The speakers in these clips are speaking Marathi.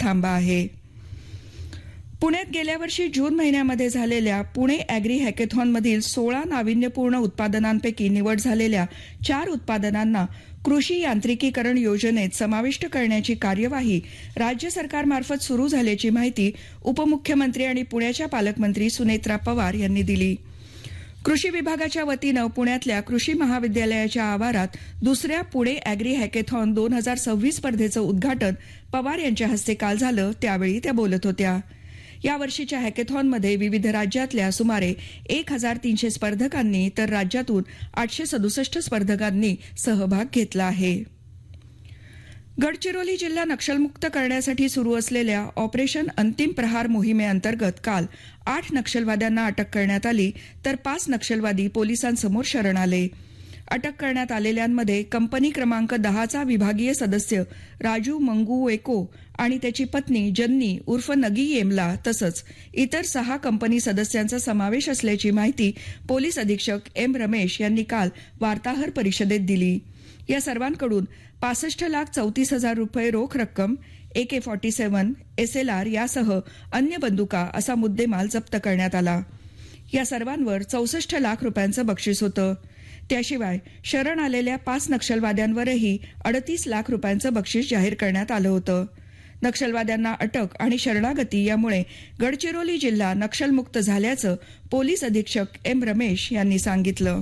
थांबा आहे. पुण्यात गेल्या वर्षी जून महिन्यामध्ये झालेल्या पुणे अॅग्री हॅकेथॉनमधील 16 नाविन्यपूर्ण उत्पादनांपैकी निवड झालेल्या 4 उत्पादनांना कृषी यांत्रिकीकरण योजनेत समाविष्ट करण्याची कार्यवाही राज्य सरकारमार्फत सुरू झाल्याची माहिती उपमुख्यमंत्री आणि पुण्याच्या पालकमंत्री सुनेत्रा पवार यांनी दिली. कृषी विभागाच्या वतीनं पुण्यातल्या कृषी महाविद्यालयाच्या आवारात दुसऱ्या पुणे अॅग्री हॅकेथॉन 2026 स्पर्धेचं उद्घाटन पवार यांच्या हस्ते काल झालं, त्यावेळी त्या बोलत होत्या. या वर्षीच्या हॅकेथॉनमध्ये विविध राज्यातल्या सुमारे 1300 स्पर्धकांनी तर राज्यातून 867 स्पर्धकांनी सहभाग घेतला आहे. गडचिरोली जिल्हा नक्षलमुक्त करण्यासाठी सुरू असलेल्या ऑपरेशन अंतिम प्रहार मोहिमेअंतर्गत काल 8 नक्षलवाद्यांना अटक करण्यात आली, तर 5 नक्षलवादी पोलिसांसमोर शरण आले. अटक करण्यात आलेल्यांमध्ये कंपनी क्रमांक 10चा विभागीय सदस्य राजू मंगू वेको आणि त्याची पत्नी जन्नी उर्फ नगी येमला तसंच इतर 6 कंपनी सदस्यांचा समावेश असल्याची माहिती पोलीस अधीक्षक एम रमेश यांनी काल वार्ताहर परिषदेत दिली. या सर्वांकडून 65,34,000 रुपये रोख रक्कम, AK-47, SLR यासह अन्य बंदुका असा मुद्देमाल जप्त करण्यात आला. या सर्वांवर 64 लाख रुपयांचं बक्षीस होतं. त्याशिवाय शरण आलेल्या 5 नक्षलवाद्यांवरही 38 लाख रुपयांचं बक्षीस जाहीर करण्यात आलं होतं. नक्षलवाद्यांना अटक आणि शरणागती यामुळे गडचिरोली जिल्हा नक्षलमुक्त झाल्याचं पोलीस अधीक्षक एम रमेश यांनी सांगितलं.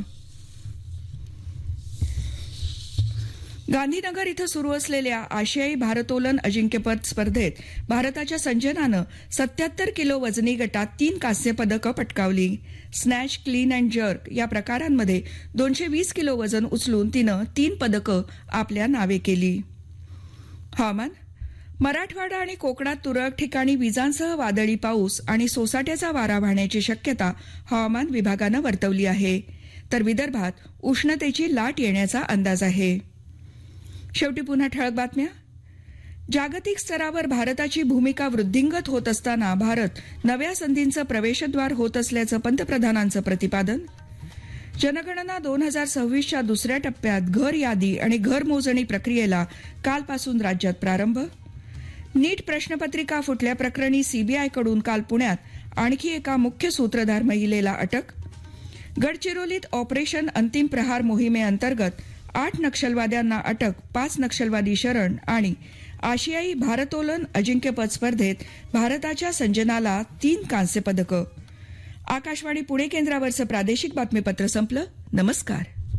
गांधीनगर इथं सुरू असलेल्या आशियाई भारोत्तोलन अजिंक्यपद स्पर्धेत भारताच्या संजनानं 77 किलो वजनी गटात 3 कांस्य पदकं पटकावली. स्नॅच, क्लीन अँड जर्क या प्रकारांमध्ये 220 किलो वजन उचलून तिनं 3 पदकं आपल्या नावे केली. हवामान. मराठवाडा आणि कोकणात तुरळक ठिकाणी विजांसह वादळी पाऊस आणि सोसाट्याचा वारा वाहण्याची शक्यता हवामान विभागानं वर्तवली आहे, तर विदर्भात उष्णतेची लाट येण्याचा अंदाज आहे. शेवटी पुन्हा ठळक बातम्या. जागतिक स्तरावर भारताची भूमिका वृद्धिंगत होत असताना भारत नव्या संधींचं प्रवेशद्वार होत असल्याचं पंतप्रधानांचं प्रतिपादन. जनगणना 2026च्या दुसऱ्या टप्प्यात घर यादी आणि घर मोजणी प्रक्रियेला कालपासून राज्यात प्रारंभ. नीट प्रश्नपत्रिका फुटल्याप्रकरणी सीबीआयकडून काल पुण्यात आणखी एका मुख्य सूत्रधार महिलेला अटक. गडचिरोलीत ऑपरेशन अंतिम प्रहार मोहिमेअंतर्गत 8 नक्षलवाद्यांना अटक, 5 नक्षलवादी शरण आणि आशियाई भारोत्तोलन अजिंक्यपद स्पर्धेत भारताच्या संजनाला 3 कांस्य पदकं. आकाशवाणी पुणे केंद्रावरचं प्रादेशिक बातमीपत्र संपलं. नमस्कार.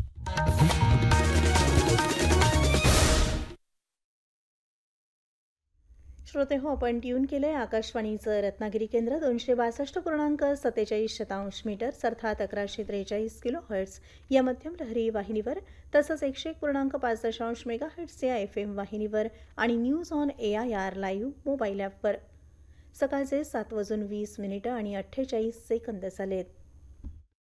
श्रोते हो, आपण ट्यून केलंय आकाशवाणीचं रत्नागिरी केंद्र 262.47 मीटर्स अर्थात 1143 किलो हर्ट्स या मध्यम लहरी वाहिनीवर, तसंच 101.5 मेगाहर्ट्स या FM वाहिनीवर आणि news on AIR live mobile ॲपवर. सकाळचे 7:20 आणि 48 सेकंद झालेत.